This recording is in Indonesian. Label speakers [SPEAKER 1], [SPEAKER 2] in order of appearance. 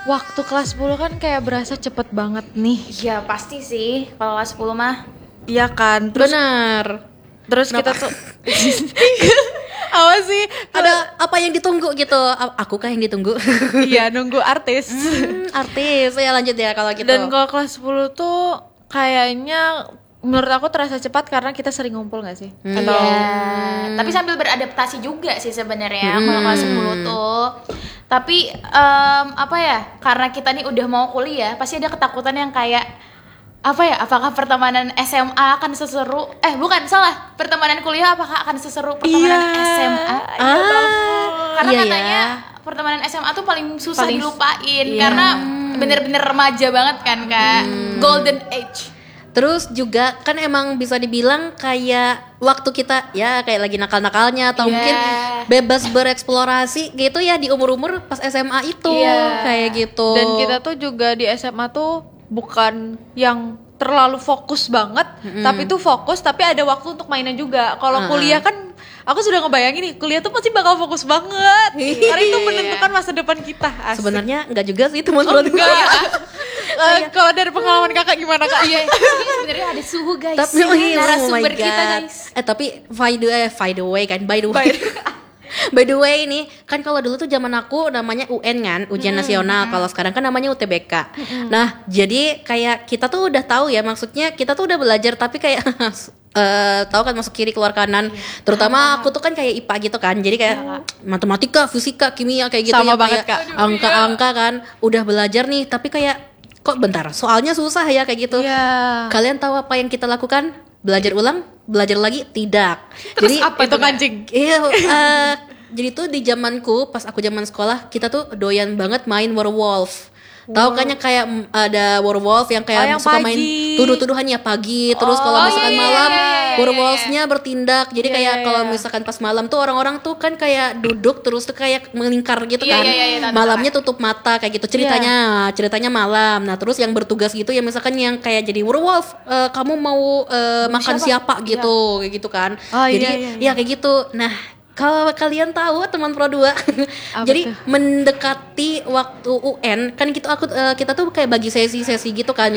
[SPEAKER 1] waktu kelas 10 kan kayak berasa cepet banget nih.
[SPEAKER 2] Iya pasti sih kalau kelas 10 mah.
[SPEAKER 1] Iya kan? Terus
[SPEAKER 3] Benar.
[SPEAKER 1] kita tuh apa sih?
[SPEAKER 3] Ada apa yang ditunggu gitu? Aku kah yang ditunggu?
[SPEAKER 1] Iya, nunggu artis.
[SPEAKER 3] Artis. Ya lanjut ya kalau gitu.
[SPEAKER 1] Dan kalau kelas 10 tuh kayaknya menurut aku terasa cepat karena kita sering ngumpul gak sih? Atau
[SPEAKER 2] Tapi sambil beradaptasi juga sih sebenarnya kalau kelas 10 tuh. Tapi apa ya? Karena kita nih udah mau kuliah, pasti ada ketakutan yang kayak apa ya? Apakah pertemanan SMA akan seseru? Bukan, salah. Pertemanan kuliah apakah akan seseru pertemanan SMA? Karena
[SPEAKER 3] iya,
[SPEAKER 2] katanya pertemanan SMA tuh paling susah
[SPEAKER 1] Paling-
[SPEAKER 2] dilupain
[SPEAKER 1] iya.
[SPEAKER 2] karena bener-bener remaja banget kan Kak. Golden age.
[SPEAKER 3] Terus juga kan emang bisa dibilang kayak waktu kita ya kayak lagi nakal-nakalnya atau
[SPEAKER 2] Iya.
[SPEAKER 3] mungkin bebas bereksplorasi gitu ya di umur-umur pas SMA itu
[SPEAKER 2] Iya.
[SPEAKER 3] kayak gitu.
[SPEAKER 1] dan kita tuh juga di SMA tuh bukan yang terlalu fokus banget, tapi tuh fokus tapi ada waktu untuk mainan juga. Kalau kuliah kan aku sudah ngebayangin nih, kuliah tuh pasti bakal fokus banget. Karena itu menentukan masa depan kita. Asik.
[SPEAKER 3] Sebenarnya enggak juga sih teman-teman.
[SPEAKER 1] Kalau dari pengalaman kakak gimana kak?
[SPEAKER 2] Iya, ini sebenarnya ada suhu guys.
[SPEAKER 3] Tapi
[SPEAKER 2] narasumber kita guys.
[SPEAKER 3] Tapi by the way kan, by the way. By the way nih, kan kalau dulu tuh zaman aku namanya UN kan, ujian nasional. Kalau sekarang kan namanya UTBK. Nah, jadi kayak kita tuh udah tahu ya, maksudnya kita tuh udah belajar tapi kayak tahu kan masuk kiri keluar kanan. Terutama aku tuh kan kayak IPA gitu kan. Jadi kayak matematika, fisika, kimia kayak gitu
[SPEAKER 1] Sama
[SPEAKER 3] yang
[SPEAKER 1] banget,
[SPEAKER 3] kayak
[SPEAKER 1] Kak.
[SPEAKER 3] angka-angka kan. Udah belajar nih, tapi kayak kok bentar, soalnya susah ya kayak gitu.
[SPEAKER 1] Iya.
[SPEAKER 3] Kalian tahu apa yang kita lakukan? Belajar ulang, belajar lagi? Tidak.
[SPEAKER 1] Terus
[SPEAKER 3] Jadi
[SPEAKER 1] apa itu kancing?
[SPEAKER 3] iya, jadi tuh di zamanku pas aku zaman sekolah kita tuh doyan banget main werewolf. Tahu kan yang kayak ada werewolf yang kayak
[SPEAKER 1] yang
[SPEAKER 3] suka main
[SPEAKER 1] pagi.
[SPEAKER 3] tuduh-tuduhan ya pagi. Terus kalau misalkan malam
[SPEAKER 2] iya,
[SPEAKER 3] werewolfnya bertindak. Jadi
[SPEAKER 1] Iya,
[SPEAKER 3] kayak
[SPEAKER 1] iya,
[SPEAKER 3] kalau
[SPEAKER 1] iya.
[SPEAKER 3] misalkan pas malam tuh orang-orang tuh kan kayak duduk terus tuh kayak melingkar gitu kan.
[SPEAKER 2] Iya, tahu,
[SPEAKER 3] Malamnya tutup mata kayak gitu ceritanya malam. Nah, terus yang bertugas gitu ya misalkan yang kayak jadi werewolf, kamu mau makan siapa gitu kayak gitu kan.
[SPEAKER 1] Oh,
[SPEAKER 3] Jadi
[SPEAKER 1] iya.
[SPEAKER 3] ya kayak gitu. Nah, kalau kalian tahu teman Pro 2 jadi
[SPEAKER 1] tuh?
[SPEAKER 3] mendekati waktu UN kan kita tuh kayak bagi sesi-sesi gitu kan.